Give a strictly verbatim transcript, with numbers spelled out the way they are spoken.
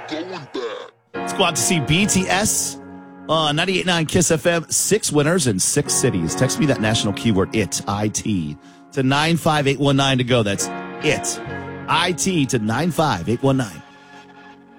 go with that. Let's go out to see B T S on ninety-eight point nine Kiss F M. Six winners in six cities. Text me that national keyword, IT, I T, to nine five eight one nine to go. That's IT, I T, to nine five eight one nine.